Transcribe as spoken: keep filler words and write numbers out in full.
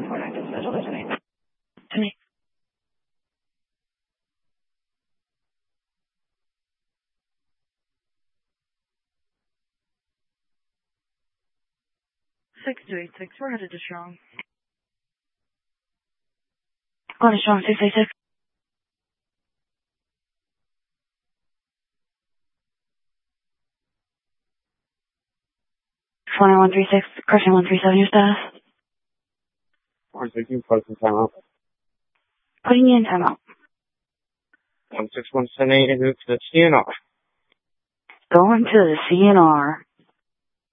for active special listening. To me. Six two eight six. We're headed to Strong. Going to Strong six eight six. Twenty one three six. Correction one three seven. Your status. One six two. Posting timeout. Putting you in timeout. One six one seven eight. Move to the C N R. Going to the C N R.